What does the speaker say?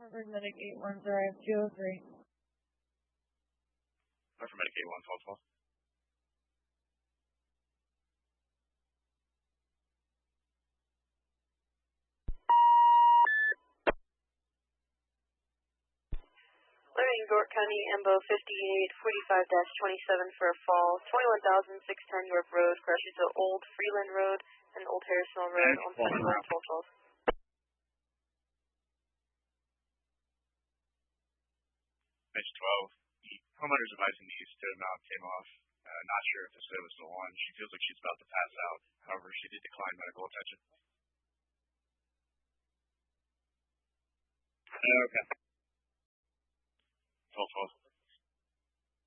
Harvard Medic 8-1, drive 203. Harvard Medic 8-1, 12-12. Learning York County EMBO 5845-27 for a fall, 21,610 York Road, crashes to Old Freeland Road and Old Harrisville Road on 21-12-12. Match 12. The homeowner's advising the stow knob came off. Not sure if the stow is still on. She feels like she's about to pass out. However, she did decline medical attention. Okay. 12-12.